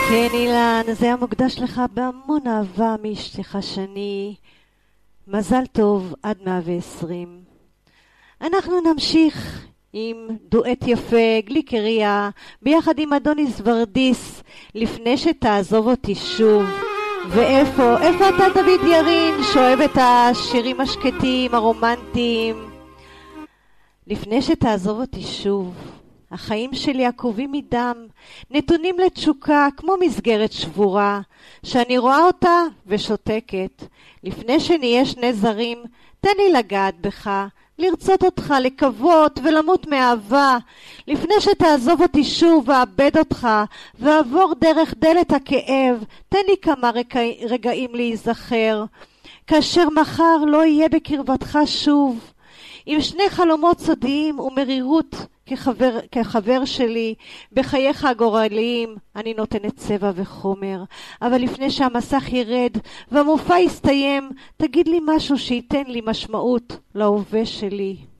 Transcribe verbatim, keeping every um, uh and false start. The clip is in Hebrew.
כן אילן, זה היה מוקדש לך בהמון אהבה מאשתך שני. מזל טוב עד מאה ועשרים. אנחנו נמשיך עם דואט יפה, גליקריה, ביחד עם אדוניס ורדיס, לפני שתעזוב אותי שוב. ואיפה, איפה אתה דוד ירין, שאוהב את השירים השקטים, הרומנטיים? לפני שתעזוב אותי שוב. החיים שלי עקובים מדם, נתונים לתשוקה כמו מסגרת שבורה, שאני רואה אותה ושותקת. לפני שנהיה שני זרים, תן לי לגעת בך, לרצות אותך, לקוות ולמות מאהבה. לפני שתעזוב אותי שוב ואאבד אותך, ועבור דרך דלת הכאב, תן לי כמה רגע, רגעים להיזכר. כאשר מחר לא יהיה בקרבתך שוב, עם שני חלומות סודיים ומרירות כחבר, כחבר שלי, בחייך הגורליים אני נותנת צבע וחומר. אבל לפני שהמסך ירד והמופע יסתיים, תגיד לי משהו שייתן לי משמעות להווה שלי.